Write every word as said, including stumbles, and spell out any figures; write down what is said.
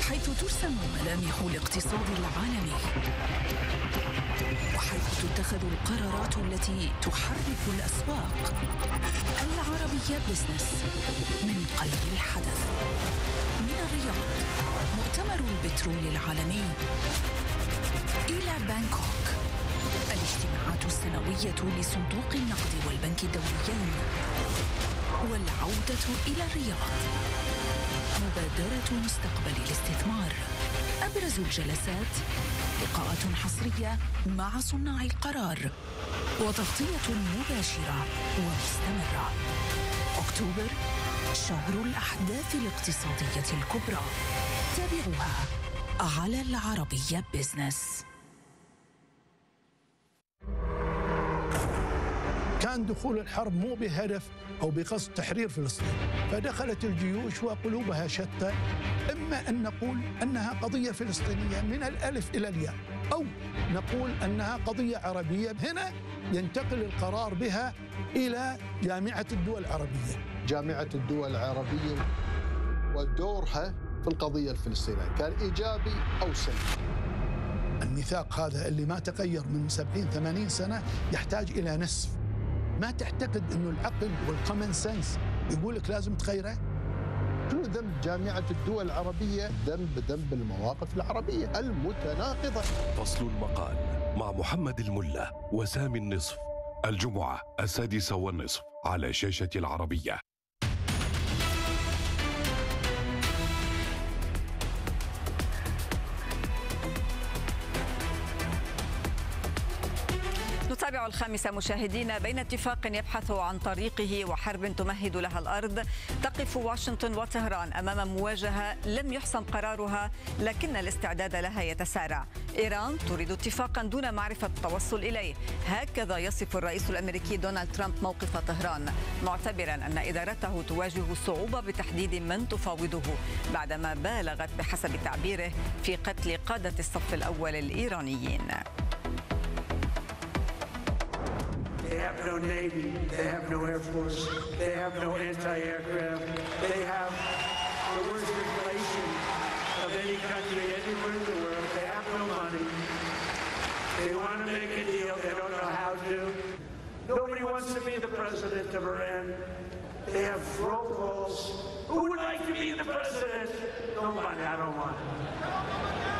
حيث ترسم ملامح الاقتصاد العالمي، وحيث تتخذ القرارات التي تحرك الأسواق. العربية بزنس من قلب الحدث، من الرياض مؤتمر البترول العالمي إلى بانكوك، الاجتماعات السنوية لصندوق النقد والبنك الدوليين، والعودة إلى الرياض، مبادرة مستقبل الاستثمار. أبرز الجلسات لقاءات حصرية مع صناع القرار، وتغطية مباشرة ومستمرة. أكتوبر شهر الأحداث الاقتصادية الكبرى، تابعوها على العربية بزنس. كان دخول الحرب مو بهدف أو بقصد تحرير فلسطين، فدخلت الجيوش وقلوبها شتى. إما أن نقول أنها قضية فلسطينية من الألف إلى الياء، أو نقول أنها قضية عربية. هنا ينتقل القرار بها إلى جامعة الدول العربية. جامعة الدول العربية ودورها في القضية الفلسطينية كان إيجابي أو سلبي. الميثاق هذا اللي ما تغير من سبعين ثمانين سنة يحتاج إلى نسف. ما تعتقد أنه العقل والكومن سنس يقول لك لازم تغيره؟ شنو ذنب جامعة الدول العربية؟ ذنب ذنب المواقف العربية المتناقضة. فصل المقال مع محمد الملا وسامي النصف، الجمعة السادسة والنصف على شاشة العربية. نتابع الخامسة مشاهدينا. بين اتفاق يبحث عن طريقه وحرب تمهد لها الأرض، تقف واشنطن وطهران أمام مواجهة لم يحسم قرارها لكن الاستعداد لها يتسارع. إيران تريد اتفاقا دون معرفة التوصل إليه، هكذا يصف الرئيس الأمريكي دونالد ترامب موقف طهران، معتبرا أن إدارته تواجه صعوبة بتحديد من تفاوضه بعدما بالغت بحسب تعبيره في قتل قادة الصف الأول الإيرانيين. They have no Navy, they have no Air Force, they have no anti-aircraft, they have the worst inflation of any country anywhere in the world, they have no money, they want to make a deal, they don't know how to. Nobody wants to be the president of Iran. They have robocalls. Who would like to be the president? Nobody, I don't want it.